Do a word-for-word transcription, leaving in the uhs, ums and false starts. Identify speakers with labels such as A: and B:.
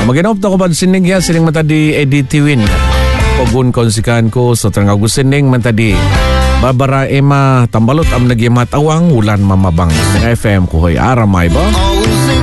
A: Maginop to ko ba sining ya sining matadi editiwin. Pagun konsikan ko sa Trangago sining matadi. Babara ema tambalot am nagyamatawang ulan mamabang. F M ko hoy aramay ba?